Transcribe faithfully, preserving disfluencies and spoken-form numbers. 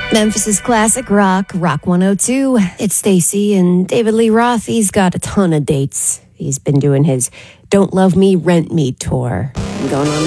Memphis's classic rock, Rock one oh two. It's Stacy and David Lee Roth. He's got a ton of dates. He's been doing his Don't Love Me, Rent Me tour. Going on